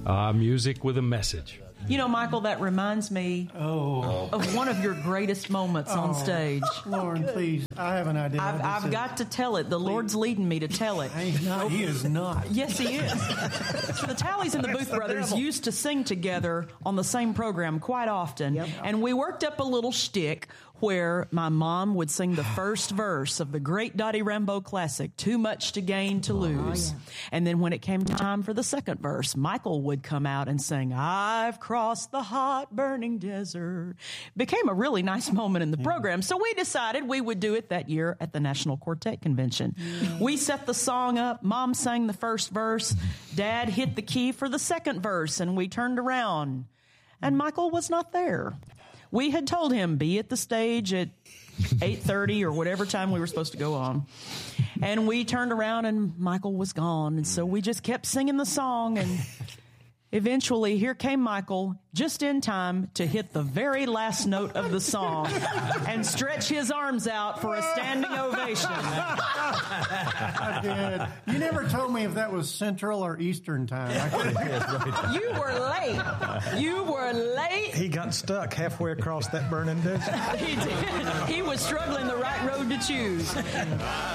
Music with a message. You know, Michael, that reminds me of one of your greatest moments on stage. Lauren, please. I have an idea. I've got to tell it. The Lord's leading me to tell it. He is not. Yes, he is. The Tallies and the Booth Brothers used to sing together on the same program quite often. Yep. And we worked up a little shtick where my mom would sing the first verse of the great Dottie Rambo classic, Too Much to Gain to Lose. Yeah. And then when it came time for the second verse, Michael would come out and sing, I've crossed the hot burning desert. Became a really nice moment in the program. So we decided we would do it that year at the National Quartet Convention. Yeah. We set the song up. Mom sang the first verse. Dad hit the key for the second verse, and we turned around. And Michael was not there. We had told him, be at the stage at 8:30 or whatever time we were supposed to go on. And we turned around and Michael was gone. And so we just kept singing the song. And eventually, here came Michael just in time to hit the very last note of the song and stretch his arms out for a standing ovation. I did. You never told me if that was Central or Eastern time. You were late. You were late. He got stuck halfway across that burning desert. He did. He was struggling the right road to choose.